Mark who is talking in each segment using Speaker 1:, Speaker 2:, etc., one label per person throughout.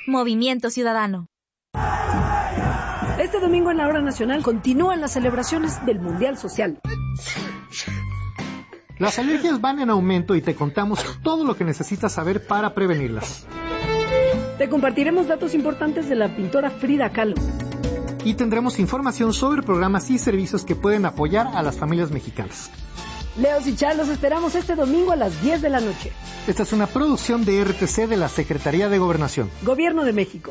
Speaker 1: Movimiento Ciudadano.
Speaker 2: Este domingo en la Hora Nacional continúan las celebraciones del Mundial Social.
Speaker 3: Las alergias van en aumento y te contamos todo lo que necesitas saber para prevenirlas.
Speaker 2: Te compartiremos datos importantes de la pintora Frida Kahlo.
Speaker 3: Y tendremos información sobre programas y servicios que pueden apoyar a las familias mexicanas.
Speaker 2: Leos y Char, los esperamos este domingo a las 10 de la noche.
Speaker 3: Esta es una producción de RTC de la Secretaría de Gobernación.
Speaker 2: Gobierno de México.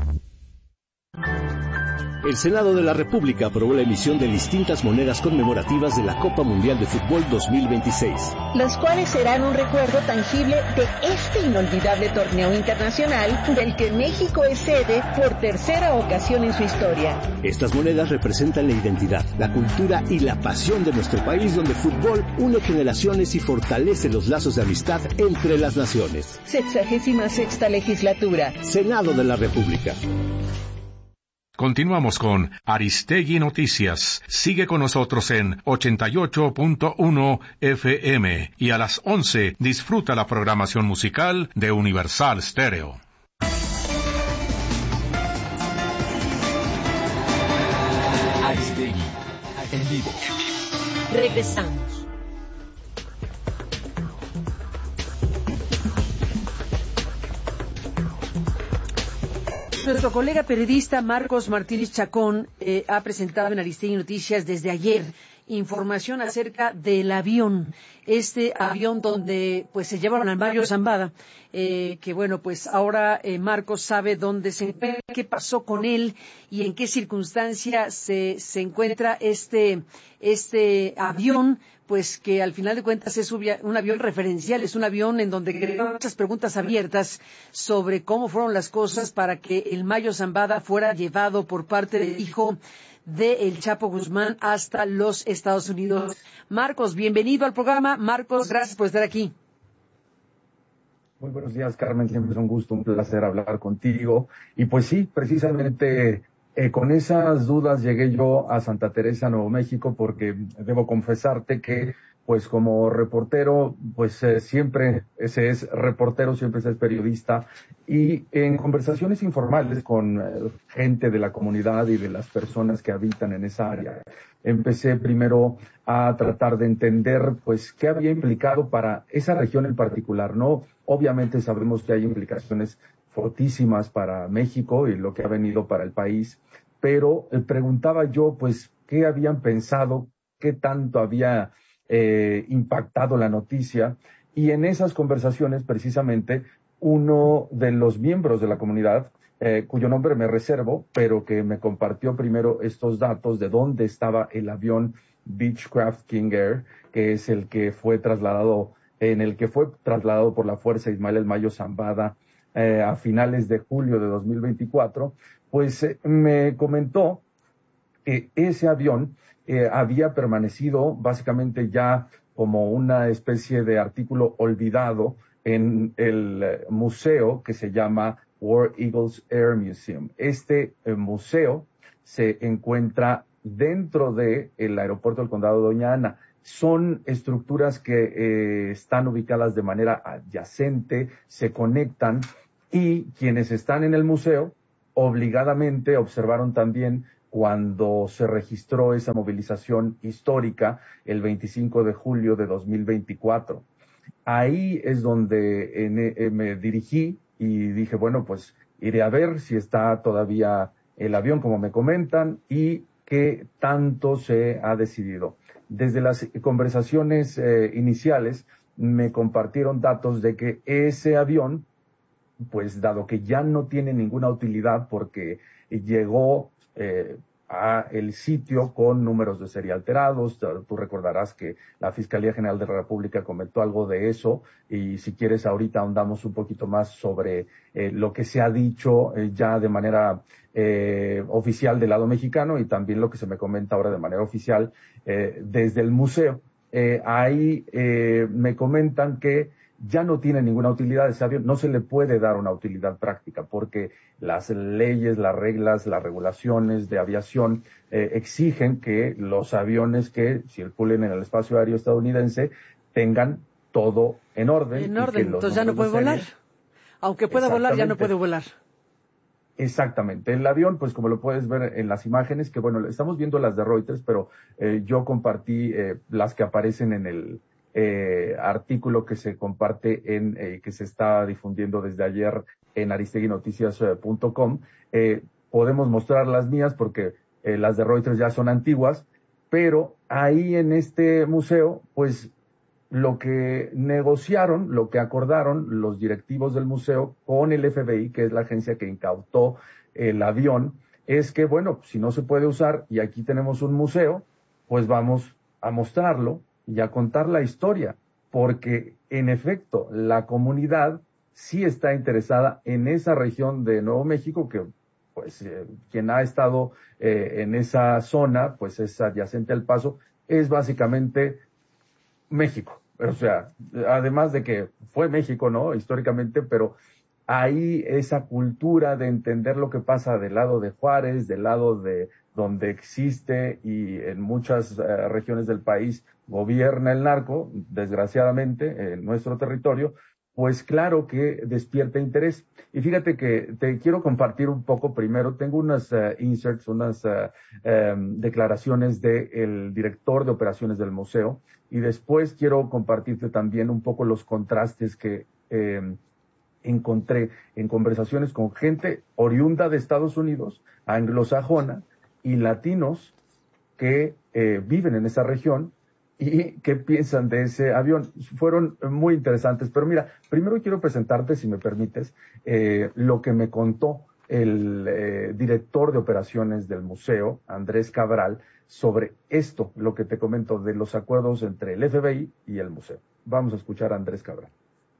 Speaker 4: El Senado de la República aprobó la emisión de distintas monedas conmemorativas de la Copa Mundial de Fútbol 2026.
Speaker 5: Las cuales serán un recuerdo tangible de este inolvidable torneo internacional del que México es sede por tercera ocasión en su historia.
Speaker 4: Estas monedas representan la identidad, la cultura y la pasión de nuestro país, donde el fútbol une generaciones y fortalece los lazos de amistad entre las naciones.
Speaker 5: 66ª legislatura.
Speaker 4: Senado de la República.
Speaker 6: Continuamos con Aristegui Noticias. Sigue con nosotros en 88.1 FM y a las 11 disfruta la programación musical de Universal Stereo.
Speaker 7: Aristegui en vivo.
Speaker 8: Regresamos.
Speaker 2: Nuestro colega periodista Marcos Martínez Chacón ha presentado en Aristegui Noticias desde ayer información acerca del avión, este avión donde pues se llevaron al Mario Zambada, que bueno, pues ahora Marcos sabe dónde se encuentra, qué pasó con él y en qué circunstancia se encuentra este avión, pues que al final de cuentas es un avión referencial, es un avión en donde quedan muchas preguntas abiertas sobre cómo fueron las cosas para que el Mayo Zambada fuera llevado por parte del hijo de El Chapo Guzmán hasta los Estados Unidos. Marcos, bienvenido al programa. Marcos, gracias por estar aquí.
Speaker 9: Muy buenos días, Carmen. Siempre es un gusto, un placer hablar contigo. Y pues sí, precisamente con esas dudas llegué yo a Santa Teresa, Nuevo México, porque debo confesarte que pues como reportero, pues siempre se es reportero, siempre se es periodista, y en conversaciones informales con gente de la comunidad y de las personas que habitan en esa área, empecé primero a tratar de entender pues qué había implicado para esa región en particular, ¿no? Obviamente sabemos que hay implicaciones fortísimas para México y lo que ha venido para el país, pero preguntaba yo pues qué habían pensado, qué tanto había impactado la noticia, y en esas conversaciones precisamente uno de los miembros de la comunidad, cuyo nombre me reservo, pero que me compartió primero estos datos de dónde estaba el avión Beechcraft King Air, que es el que fue trasladado, por la Fuerza Ismael El Mayo Zambada a finales de julio de 2024, pues me comentó que ese avión había permanecido básicamente ya como una especie de artículo olvidado en el museo que se llama War Eagles Air Museum. Este museo se encuentra dentro del aeropuerto del Condado de Doña Ana. Son estructuras que están ubicadas de manera adyacente, se conectan, y quienes están en el museo obligadamente observaron también cuando se registró esa movilización histórica el 25 de julio de 2024. Ahí es donde me dirigí y dije, bueno, pues iré a ver si está todavía el avión, como me comentan, y qué tanto se ha decidido. Desde las conversaciones iniciales me compartieron datos de que ese avión, pues dado que ya no tiene ninguna utilidad porque llegó a el sitio con números de serie alterados. Tú recordarás que la Fiscalía General de la República comentó algo de eso, y si quieres ahorita ahondamos un poquito más sobre lo que se ha dicho ya de manera oficial del lado mexicano, y también lo que se me comenta ahora de manera oficial desde el museo. Ahí me comentan que ya no tiene ninguna utilidad ese avión, no se le puede dar una utilidad práctica porque las leyes, las reglas, las regulaciones de aviación exigen que los aviones que circulen en el espacio aéreo estadounidense tengan todo en orden.
Speaker 2: En orden, entonces ya no puede volar. Aunque pueda volar, ya no puede volar.
Speaker 9: Exactamente. El avión, pues como lo puedes ver en las imágenes, que bueno, estamos viendo las de Reuters, pero yo compartí las que aparecen en el artículo que se comparte que se está difundiendo desde ayer en aristeguinoticias.com. Podemos mostrar las mías porque las de Reuters ya son antiguas, pero ahí en este museo, pues lo que negociaron, lo que acordaron los directivos del museo con el FBI, que es la agencia que incautó el avión, es que, bueno, si no se puede usar y aquí tenemos un museo, pues vamos a mostrarlo y a contar la historia, porque en efecto la comunidad sí está interesada en esa región de Nuevo México, que pues quien ha estado en esa zona, pues es adyacente al Paso, es básicamente México. O sea, además de que fue México, ¿no? Históricamente, pero ahí esa cultura de entender lo que pasa del lado de Juárez, del lado de donde existe y en muchas regiones del país gobierna el narco, desgraciadamente, en nuestro territorio, pues claro que despierta interés. Y fíjate que te quiero compartir un poco primero, tengo unas inserts, unas declaraciones del director de operaciones del museo, y después quiero compartirte también un poco los contrastes que encontré en conversaciones con gente oriunda de Estados Unidos, anglosajona, y latinos que viven en esa región y qué piensan de ese avión. Fueron muy interesantes, pero mira, primero quiero presentarte, si me permites, lo que me contó el director de operaciones del museo, Andrés Cabral, sobre esto, lo que te comento de los acuerdos entre el FBI y el museo. Vamos a escuchar a Andrés Cabral.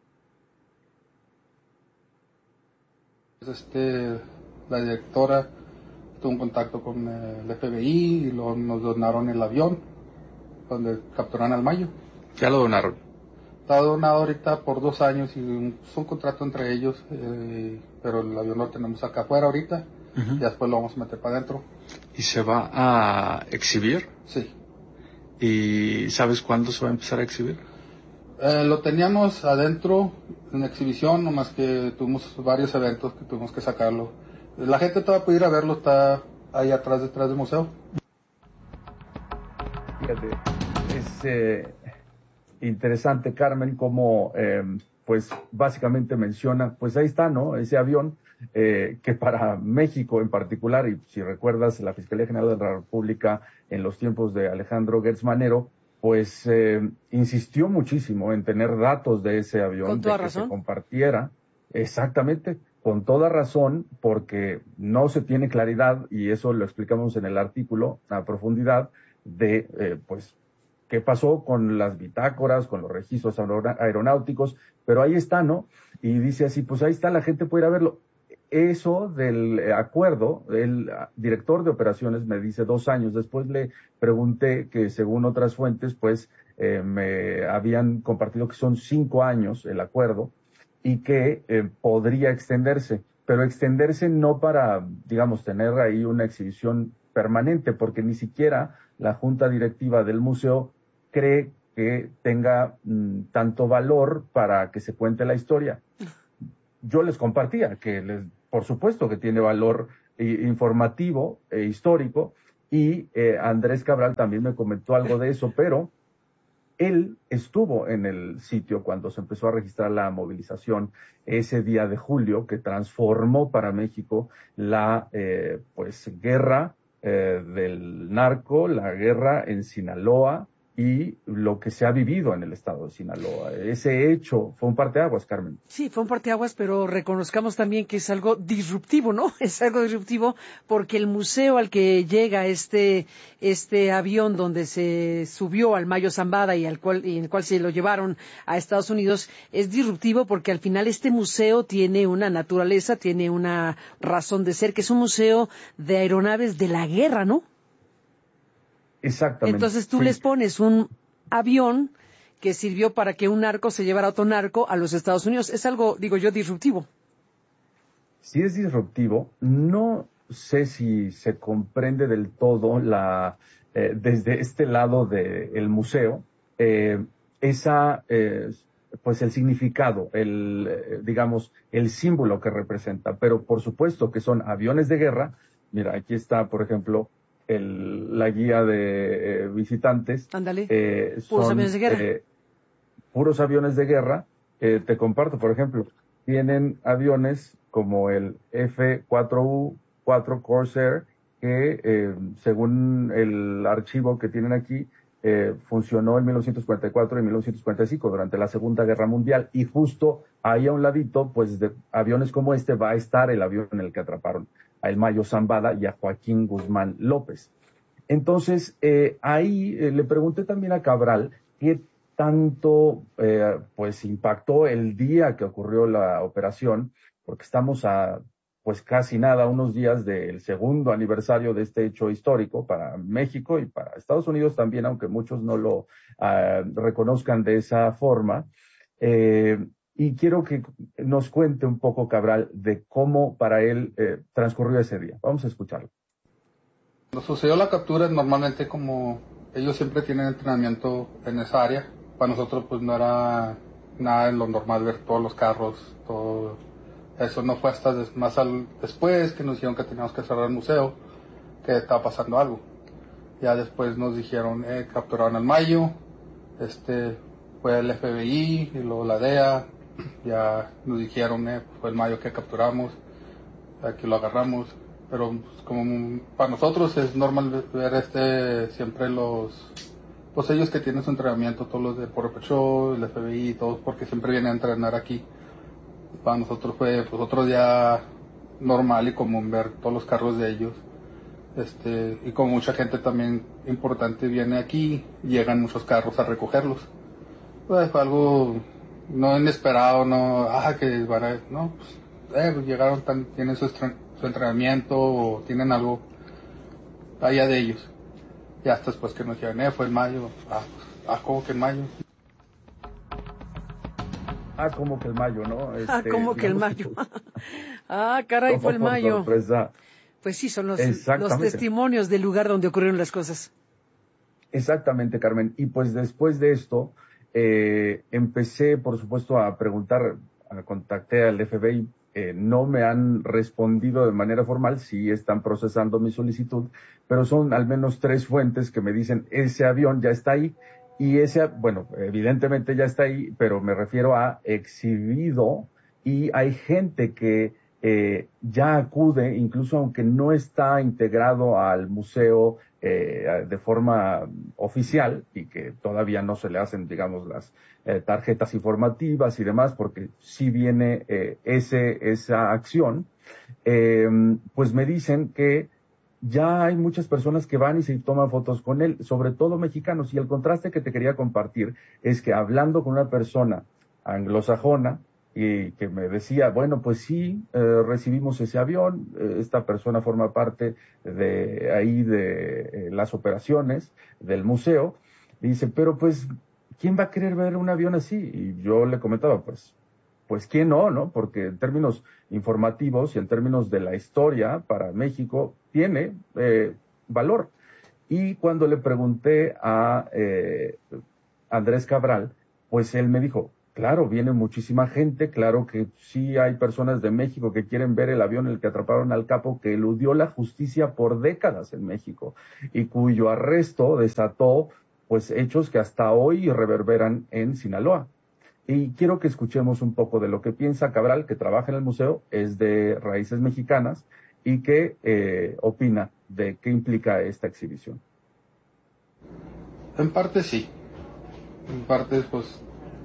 Speaker 1: La directora tuvo un contacto con el FBI y nos donaron el avión donde capturaron al Mayo.
Speaker 7: ¿Ya lo donaron?
Speaker 1: Está donado ahorita por 2 años y es un contrato entre ellos, pero el avión lo tenemos acá afuera ahorita. Y después lo vamos a meter para adentro.
Speaker 7: ¿Y se va a exhibir?
Speaker 1: Sí.
Speaker 7: ¿Y sabes cuándo se va a empezar a exhibir?
Speaker 1: Lo teníamos adentro en exhibición, nomás que tuvimos varios eventos que tuvimos que sacarlo. La gente todavía puede ir a verlo, está ahí atrás, detrás del museo.
Speaker 9: Fíjate, es interesante, Carmen, como pues básicamente menciona, pues ahí está, ¿no? Ese avión que para México en particular, y si recuerdas, la Fiscalía General de la República en los tiempos de Alejandro Gertz Manero, pues insistió muchísimo en tener datos de ese avión,
Speaker 2: con toda
Speaker 9: de que
Speaker 2: razón
Speaker 9: se compartiera, exactamente, con toda razón, porque no se tiene claridad, y eso lo explicamos en el artículo a profundidad, de pues qué pasó con las bitácoras, con los registros aeronáuticos, pero ahí está, ¿no? Y dice así, pues ahí está, la gente puede ir a verlo. Eso del acuerdo, el director de operaciones me dice 2 años. Después le pregunté que según otras fuentes, pues me habían compartido que son 5 años el acuerdo y que podría extenderse, pero extenderse no para, digamos, tener ahí una exhibición permanente, porque ni siquiera la junta directiva del museo cree que tenga tanto valor para que se cuente la historia. Yo les compartía que por supuesto que tiene valor informativo e histórico, y Andrés Cabral también me comentó algo de eso, pero él estuvo en el sitio cuando se empezó a registrar la movilización ese día de julio, que transformó para México la pues guerra del narco, la guerra en Sinaloa y lo que se ha vivido en el estado de Sinaloa. Ese hecho fue un parteaguas, Carmen.
Speaker 2: Sí, fue un parteaguas, pero reconozcamos también que es algo disruptivo, ¿no? Es algo disruptivo porque el museo al que llega este avión donde se subió al Mayo Zambada y en el cual se lo llevaron a Estados Unidos es disruptivo porque al final este museo tiene una naturaleza, tiene una razón de ser, que es un museo de aeronaves de la guerra, ¿no?
Speaker 9: Exactamente.
Speaker 2: Entonces tú les pones un avión que sirvió para que un narco se llevara a otro narco a los Estados Unidos. Es algo, digo yo, disruptivo.
Speaker 9: Sí es disruptivo. No sé si se comprende del todo desde este lado del museo esa pues el significado, digamos, el símbolo que representa. Pero por supuesto que son aviones de guerra. Mira, aquí está, por ejemplo, la guía de visitantes.
Speaker 2: Ándale.
Speaker 9: Puros aviones de guerra. Puros aviones de guerra. Te comparto, por ejemplo, tienen aviones como el F-4U-4 Corsair, que según el archivo que tienen aquí, funcionó en 1944 y 1945 durante la Segunda Guerra Mundial, y justo ahí a un ladito, pues de aviones como este va a estar el avión en el que atraparon a El Mayo Zambada y a Joaquín Guzmán López. Entonces, ahí le pregunté también a Cabral qué tanto pues impactó el día que ocurrió la operación, porque estamos a pues casi nada, unos días del segundo aniversario de este hecho histórico para México y para Estados Unidos también, aunque muchos no lo reconozcan de esa forma. Y quiero que nos cuente un poco, Cabral, de cómo para él transcurrió ese día. Vamos a escucharlo.
Speaker 1: Cuando sucedió la captura, normalmente como ellos siempre tienen entrenamiento en esa área, para nosotros pues no era nada de lo normal ver todos los carros, todo eso. No fue hasta después que nos dijeron que teníamos que cerrar el museo, que estaba pasando algo. Ya después nos dijeron, capturaron al Mayo, fue el FBI y luego la DEA, ya nos dijeron, fue el Mayo que capturamos, aquí lo agarramos. Pero pues, como para nosotros es normal ver siempre pues ellos que tienen su entrenamiento, todos los de Border Patrol, el FBI, todos, porque siempre vienen a entrenar aquí. Para nosotros fue pues otro día normal y común ver todos los carros de ellos. Y como mucha gente también importante viene aquí, llegan muchos carros a recogerlos. Pues fue algo no inesperado, que van a, no, pues llegaron, tienen su entrenamiento o tienen algo allá de ellos. Y hasta después que nos dijeron, fue en mayo. ¿Cómo que en mayo?
Speaker 9: Como que el mayo, ¿no?
Speaker 2: ¿Cómo que el mayo? Caray, fue el mayo.
Speaker 9: Sorpresa.
Speaker 2: Pues sí, son los testimonios del lugar donde ocurrieron las cosas.
Speaker 9: Exactamente, Carmen. Y pues después de esto, empecé, por supuesto, a preguntar, contacté al FBI. No me han respondido de manera formal, sí están procesando mi solicitud, pero son al menos 3 fuentes que me dicen, ese avión ya está ahí, y bueno, evidentemente ya está ahí, pero me refiero a exhibido, y hay gente que ya acude, incluso aunque no está integrado al museo de forma oficial, y que todavía no se le hacen, digamos, las tarjetas informativas y demás, porque sí viene esa acción, pues me dicen que ya hay muchas personas que van y se toman fotos con él, sobre todo mexicanos. Y el contraste que te quería compartir es que hablando con una persona anglosajona, y que me decía, bueno, pues sí, recibimos ese avión, esta persona forma parte de ahí de las operaciones del museo, dice, pero pues, ¿quién va a querer ver un avión así? Y yo le comentaba, pues quién no, porque en términos informativos y en términos de la historia para México tiene valor. Y cuando le pregunté a Andrés Cabral, pues él me dijo, claro, viene muchísima gente, claro que sí hay personas de México que quieren ver el avión en el que atraparon al capo, que eludió la justicia por décadas en México y cuyo arresto desató pues hechos que hasta hoy reverberan en Sinaloa. Y quiero que escuchemos un poco de lo que piensa Cabral, que trabaja en el museo, es de raíces mexicanas, y que opina de qué implica esta exhibición.
Speaker 1: En parte sí, en parte pues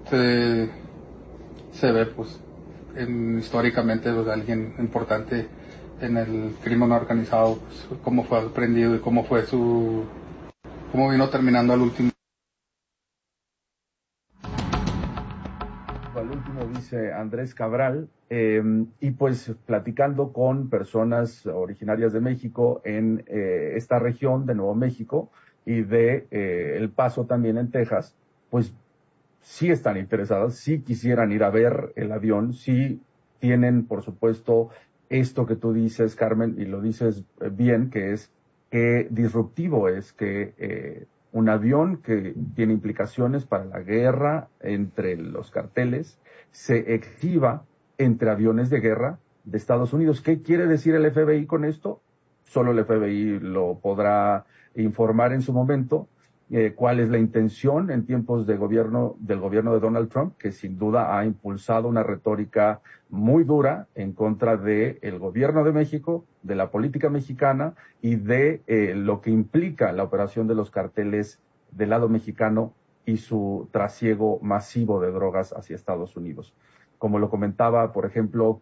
Speaker 1: se ve pues históricamente pues, alguien importante en el crimen organizado, pues, cómo fue aprendido y cómo vino terminando al último.
Speaker 9: Al último dice Andrés Cabral, y pues platicando con personas originarias de México en esta región de Nuevo México y de El Paso también en Texas, pues sí están interesadas, sí quisieran ir a ver el avión, sí tienen, por supuesto, esto que tú dices, Carmen, y lo dices bien, que es que disruptivo es que un avión que tiene implicaciones para la guerra entre los carteles, se exhiba entre aviones de guerra de Estados Unidos. ¿Qué quiere decir el FBI con esto? Solo el FBI lo podrá informar en su momento. Cuál es la intención en tiempos del gobierno de Donald Trump, que sin duda ha impulsado una retórica muy dura en contra del gobierno de México, de la política mexicana y de lo que implica la operación de los carteles del lado mexicano y su trasiego masivo de drogas hacia Estados Unidos. Como lo comentaba, por ejemplo,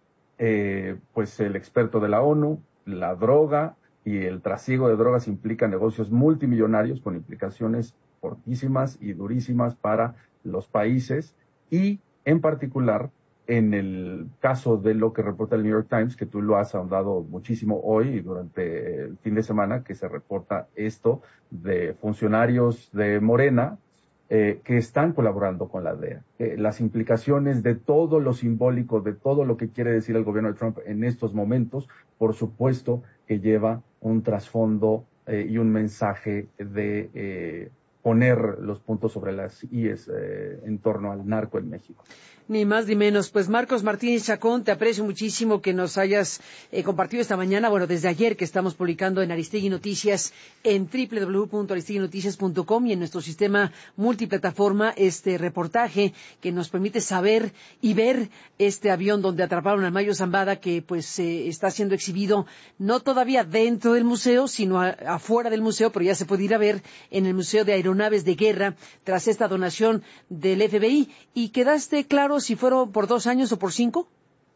Speaker 9: pues el experto de la ONU, la droga y el trasiego de drogas implica negocios multimillonarios con implicaciones fortísimas y durísimas para los países y, en particular, en el caso de lo que reporta el New York Times, que tú lo has ahondado muchísimo hoy y durante el fin de semana, que se reporta esto de funcionarios de Morena que están colaborando con la DEA. Las implicaciones de todo lo simbólico, de todo lo que quiere decir el gobierno de Trump en estos momentos, por supuesto que lleva un trasfondo y un mensaje de poner los puntos sobre las íes en torno al narco en México.
Speaker 2: Ni más ni menos. Pues Marcos Martínez Chacón, te aprecio muchísimo que nos hayas compartido esta mañana, bueno, desde ayer que estamos publicando en Aristegui Noticias en www.aristeguinoticias.com y en nuestro sistema multiplataforma este reportaje que nos permite saber y ver este avión donde atraparon a Mayo Zambada, que pues está siendo exhibido no todavía dentro del museo, sino afuera del museo, pero ya se puede ir a ver en el Museo de Aeronaves de Guerra tras esta donación del FBI. ¿Y quedaste claro si fueron por 2 años o por 5?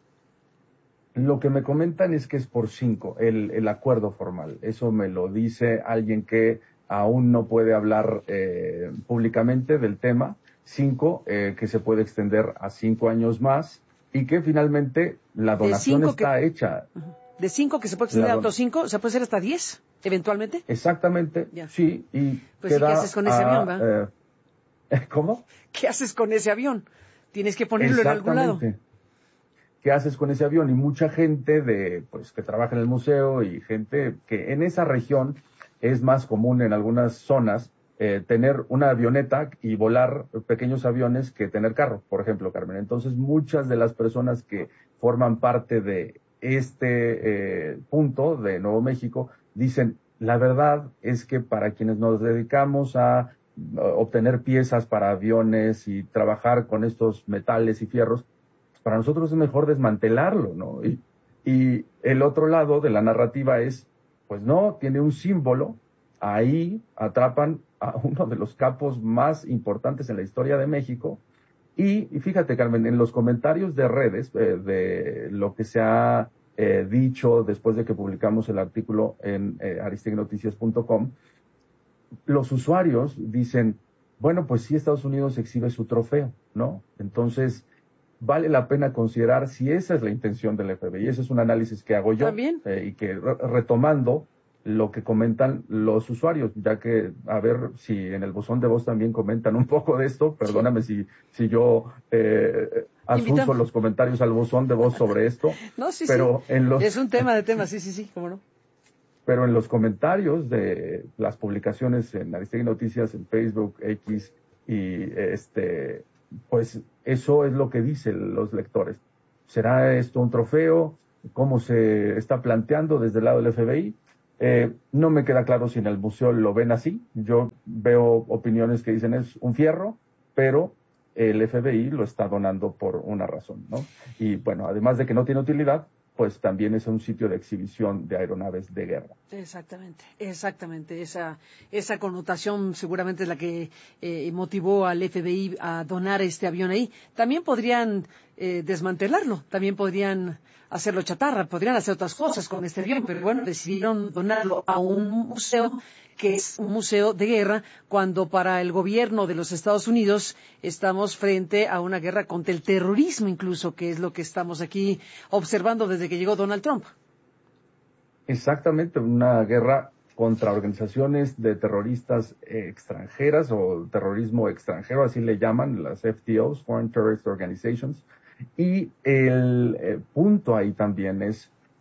Speaker 9: Lo que me comentan es que es por 5, el acuerdo formal. Eso me lo dice alguien que aún no puede hablar públicamente del tema. 5, que se puede extender a 5 años más y que finalmente la donación está hecha.
Speaker 2: De 5 que se puede extender a otros 5, ¿se puede hacer hasta 10 eventualmente?
Speaker 9: Exactamente, ya. Sí. Y
Speaker 2: pues queda, ¿qué haces con ese avión, va?
Speaker 9: ¿Cómo?
Speaker 2: ¿Qué haces con ese avión? Tienes que ponerlo en algún lado.
Speaker 9: ¿Qué haces con ese avión? Y mucha gente que trabaja en el museo y gente que en esa región es más común en algunas zonas tener una avioneta y volar pequeños aviones que tener carro, por ejemplo, Carmen. Entonces, muchas de las personas que forman parte de este punto de Nuevo México dicen, la verdad es que para quienes nos dedicamos a obtener piezas para aviones y trabajar con estos metales y fierros, para nosotros es mejor desmantelarlo, ¿no? Y el otro lado de la narrativa es, pues no, tiene un símbolo, ahí atrapan a uno de los capos más importantes en la historia de México, y fíjate, Carmen, en los comentarios de redes, de lo que se ha dicho después de que publicamos el artículo en aristeguinoticias.com, los usuarios dicen, bueno, pues sí, Estados Unidos exhibe su trofeo, ¿no? Entonces, vale la pena considerar si esa es la intención del FBI. Ese es un análisis que hago yo.
Speaker 2: ¿También?
Speaker 9: Y que retomando lo que comentan los usuarios, ya que, a ver si en el buzón de voz también comentan un poco de esto, perdóname si yo asuso los comentarios al buzón de voz sobre esto.
Speaker 2: No, sí,
Speaker 9: pero
Speaker 2: sí. Es un tema de temas, sí, cómo no.
Speaker 9: Pero en los comentarios de las publicaciones en Aristegui Noticias, en Facebook, X, y pues eso es lo que dicen los lectores. ¿Será esto un trofeo? ¿Cómo se está planteando desde el lado del FBI? No me queda claro si en el museo lo ven así. Yo veo opiniones que dicen es un fierro, pero el FBI lo está donando por una razón, ¿no? Y bueno, además de que no tiene utilidad, pues también es un sitio de exhibición de aeronaves de guerra.
Speaker 2: Exactamente. Esa connotación seguramente es la que motivó al FBI a donar este avión ahí. También podrían desmantelarlo, también podrían hacerlo chatarra, podrían hacer otras cosas con este avión, pero bueno, decidieron donarlo a un museo que es un museo de guerra, cuando para el gobierno de los Estados Unidos estamos frente a una guerra contra el terrorismo incluso, que es lo que estamos aquí observando desde que llegó Donald Trump.
Speaker 9: Exactamente, una guerra contra organizaciones de terroristas extranjeras o terrorismo extranjero, así le llaman las FTOs, Foreign Terrorist Organizations. Y el punto ahí también es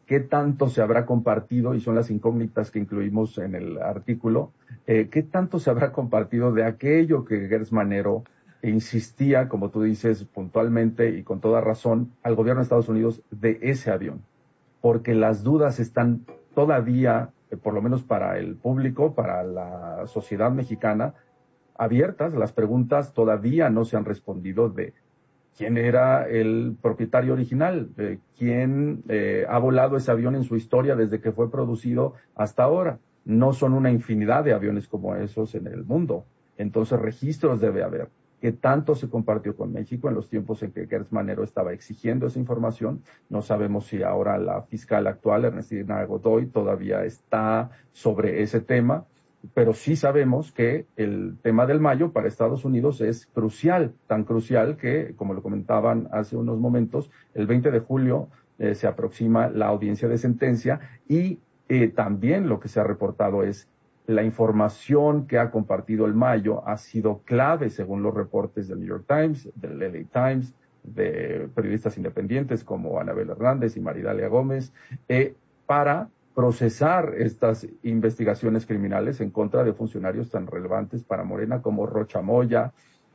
Speaker 9: ¿qué tanto se habrá compartido? Y son las incógnitas que incluimos en el artículo. ¿Qué tanto se habrá compartido de aquello que Gertz Manero insistía, como tú dices, puntualmente y con toda razón, al gobierno de Estados Unidos de ese avión? Porque las dudas están todavía, por lo menos para el público, para la sociedad mexicana, abiertas. Las preguntas todavía no se han respondido de quién era el propietario original, quién ha volado ese avión en su historia desde que fue producido hasta ahora. No son una infinidad de aviones como esos en el mundo. Entonces, registros debe haber. ¿Qué tanto se compartió con México en los tiempos en que Gertz Manero estaba exigiendo esa información? No sabemos si ahora la fiscal actual, Ernestina Godoy, todavía está sobre ese tema, pero sí sabemos que el tema del mayo para Estados Unidos es crucial, tan crucial que, como lo comentaban hace unos momentos, el 20 de julio se aproxima la audiencia de sentencia y también lo que se ha reportado es la información que ha compartido el Mayo ha sido clave, según los reportes del New York Times, del LA Times, de periodistas independientes como Anabel Hernández y Maridalia Gómez, para procesar estas investigaciones criminales en contra de funcionarios tan relevantes para Morena como Rocha Moya,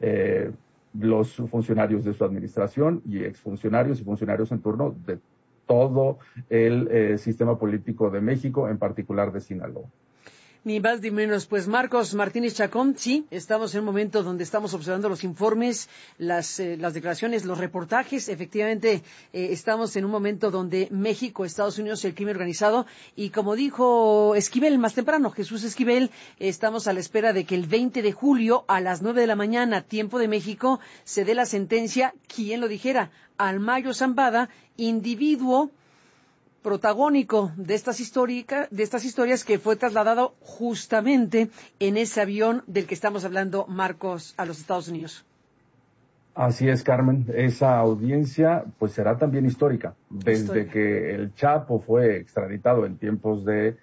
Speaker 9: los funcionarios de su administración y exfuncionarios y funcionarios en turno de todo el sistema político de México, en particular de Sinaloa.
Speaker 2: Ni más ni menos. Pues Marcos Martínez Chacón, sí, estamos en un momento donde estamos observando los informes, las declaraciones, los reportajes. Efectivamente, estamos en un momento donde México, Estados Unidos y el crimen organizado. Y como dijo Esquivel más temprano, Jesús Esquivel, estamos a la espera de que el 20 de julio a las 9 de la mañana, tiempo de México, se dé la sentencia, ¿quién lo dijera? Al Mayo Zambada, individuo protagónico de estas historias que fue trasladado justamente en ese avión del que estamos hablando, Marcos, a los Estados Unidos.
Speaker 9: Así es, Carmen. Esa audiencia pues será también histórica. Desde que el Chapo fue extraditado en tiempos de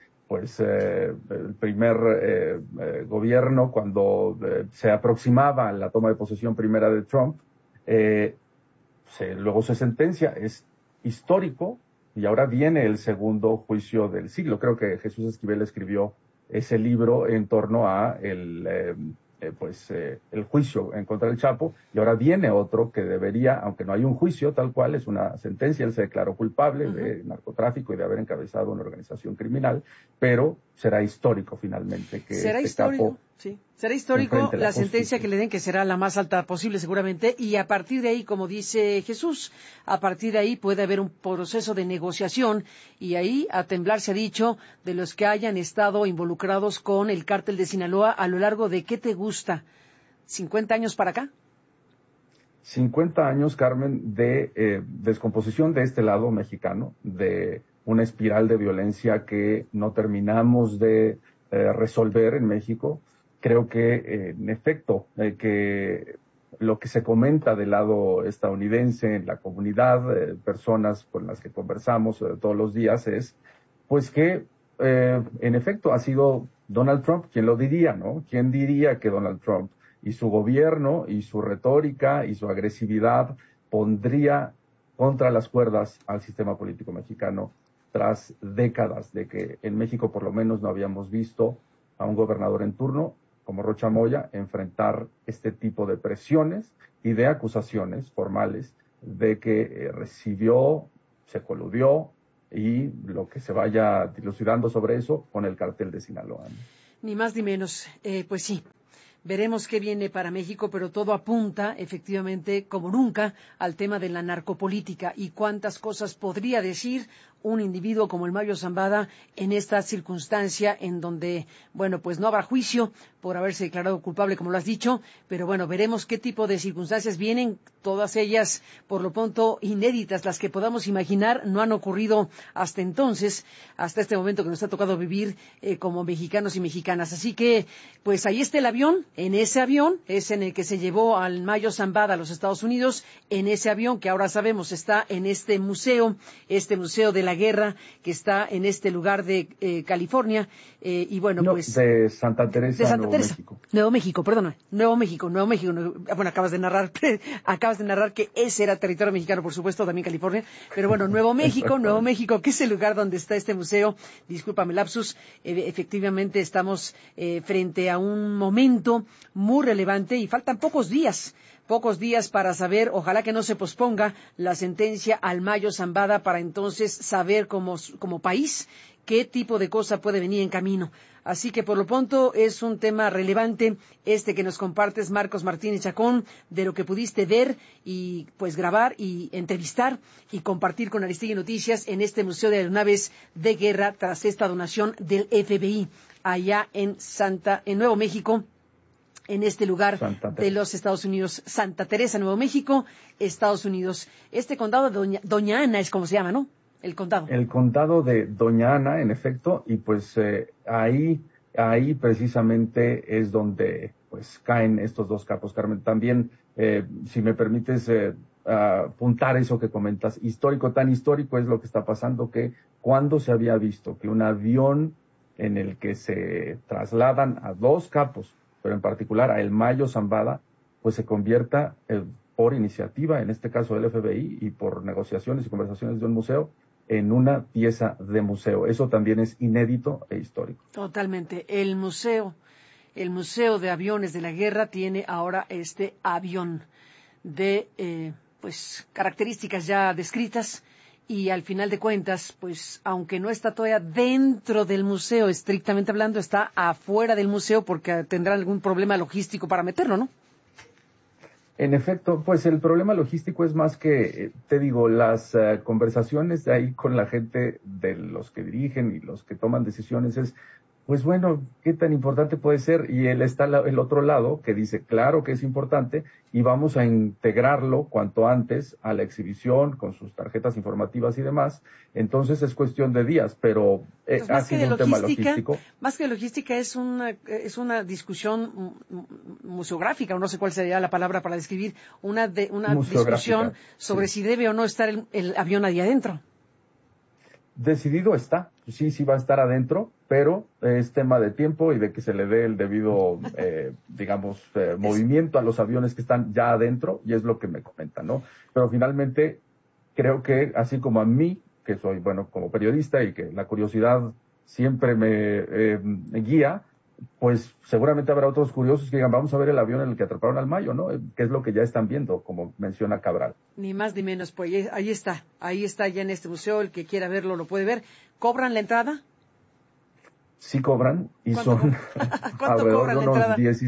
Speaker 9: el primer gobierno, cuando se aproximaba a la toma de posesión primera de Trump, luego se sentencia. Es histórico. Y ahora viene el segundo juicio del siglo. Creo que Jesús Esquivel escribió ese libro en torno a el juicio en contra del Chapo. Y ahora viene otro que debería, aunque no hay un juicio tal cual, es una sentencia. Él se declaró culpable de narcotráfico y de haber encabezado una organización criminal, pero será histórico finalmente que
Speaker 2: será histórico,
Speaker 9: capo
Speaker 2: sí. Será histórico la sentencia que le den, que será la más alta posible seguramente, y a partir de ahí, como dice Jesús, a partir de ahí puede haber un proceso de negociación, y ahí a temblar se ha dicho de los que hayan estado involucrados con el cártel de Sinaloa a lo largo de, ¿qué te gusta? ¿50 años para acá?
Speaker 9: 50 años, Carmen, de descomposición de este lado mexicano, de una espiral de violencia que no terminamos de resolver en México. Creo que, en efecto, que lo que se comenta del lado estadounidense en la comunidad, personas con las que conversamos todos los días, es pues que, en efecto, ha sido Donald Trump. ¿Quién lo diría, no? ¿Quién diría que Donald Trump y su gobierno y su retórica y su agresividad pondría contra las cuerdas al sistema político mexicano tras décadas de que en México por lo menos no habíamos visto a un gobernador en turno como Rocha Moya enfrentar este tipo de presiones y de acusaciones formales de que recibió, se coludió y lo que se vaya dilucidando sobre eso con el cártel de Sinaloa.
Speaker 2: Ni más ni menos. Pues sí. Veremos qué viene para México, pero todo apunta, efectivamente, como nunca, al tema de la narcopolítica y cuántas cosas podría decir un individuo como el Mayo Zambada en esta circunstancia en donde, bueno, pues no habrá juicio por haberse declarado culpable, como lo has dicho, pero bueno, veremos qué tipo de circunstancias vienen, todas ellas, por lo pronto, inéditas, las que podamos imaginar, no han ocurrido hasta entonces, hasta este momento que nos ha tocado vivir como mexicanos y mexicanas. Así que, pues ahí está el avión. En ese avión es en el que se llevó al Mayo Zambada a los Estados Unidos, en ese avión que ahora sabemos está en este museo de la la Guerra, que está en este lugar de California, y bueno,
Speaker 9: no,
Speaker 2: pues...
Speaker 9: de Santa Teresa,
Speaker 2: de Santa
Speaker 9: Nuevo
Speaker 2: Teresa.
Speaker 9: México.
Speaker 2: Nuevo México, perdona, Nuevo México. Bueno, acabas de narrar que ese era territorio mexicano, por supuesto, también California, pero bueno, Nuevo México, que es el lugar donde está este museo. Discúlpame, lapsus. Efectivamente, estamos frente a un momento muy relevante y faltan pocos días para saber, ojalá que no se posponga la sentencia al Mayo Zambada, para entonces saber como país qué tipo de cosa puede venir en camino. Así que por lo pronto es un tema relevante que nos compartes, Marcos Martínez Chacón, de lo que pudiste ver y pues grabar y entrevistar y compartir con Aristegui Noticias en este Museo de Aeronaves de Guerra tras esta donación del FBI allá en Nuevo México, en este lugar de los Estados Unidos, Santa Teresa, Nuevo México, Estados Unidos. Este condado de Doña Ana es como se llama, ¿no? El condado. El condado de Doña Ana, en efecto, y pues ahí precisamente es donde pues caen estos dos capos, Carmen. También, si me permites apuntar eso que comentas, tan histórico es lo que está pasando, que cuando se había visto que un avión en el que se trasladan a dos capos, pero en particular a el Mayo Zambada, pues se convierta por iniciativa, en este caso del FBI, y por negociaciones y conversaciones de un museo, en una pieza de museo. Eso también es inédito e histórico. Totalmente. El Museo de Aviones de la Guerra tiene ahora este avión de características ya descritas, y al final de cuentas, pues aunque no está todavía dentro del museo, estrictamente hablando, está afuera del museo porque tendrán algún problema logístico para meterlo, ¿no? En efecto, pues el problema logístico es más que, te digo, las conversaciones de ahí con la gente de los que dirigen y los que toman decisiones es, pues bueno, ¿qué tan importante puede ser? Y él está el otro lado que dice, claro que es importante y vamos a integrarlo cuanto antes a la exhibición con sus tarjetas informativas y demás. Entonces es cuestión de días, pero pues ha sido un tema logístico. Más que logística es una discusión museográfica, o no sé cuál sería la palabra para describir, una discusión sobre si debe o no estar el avión ahí adentro. Decidido está, sí va a estar adentro, pero es tema de tiempo y de que se le dé el debido, movimiento a los aviones que están ya adentro, y es lo que me comentan, ¿no? Pero finalmente, creo que así como a mí, que soy, como periodista y que la curiosidad siempre me guía, pues seguramente habrá otros curiosos que digan, vamos a ver el avión en el que atraparon al Mayo, ¿no? Que es lo que ya están viendo, como menciona Cabral. Ni más ni menos, pues ahí está ya en este museo, el que quiera verlo lo puede ver. ¿Cobran la entrada? Sí cobran, y son alrededor de unos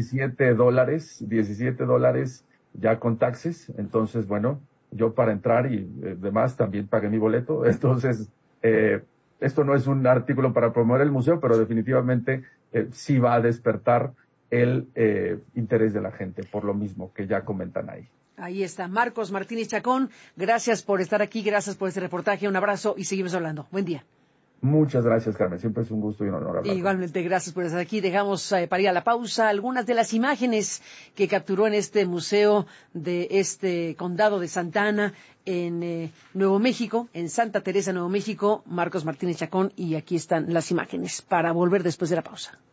Speaker 2: $17 ya con taxes. Entonces, yo para entrar y demás también pagué mi boleto. Entonces, esto no es un artículo para promover el museo, pero definitivamente sí va a despertar el interés de la gente, por lo mismo que ya comentan ahí. Ahí está, Marcos Martínez Chacón. Gracias por estar aquí, gracias por este reportaje. Un abrazo y seguimos hablando. Buen día. Muchas gracias, Carmen. Siempre es un gusto y un honor hablar. Igualmente, gracias por estar aquí. Dejamos para ir a la pausa algunas de las imágenes que capturó en este museo de este condado de Santa Ana en Nuevo México, en Santa Teresa, Nuevo México, Marcos Martínez Chacón, y aquí están las imágenes para volver después de la pausa.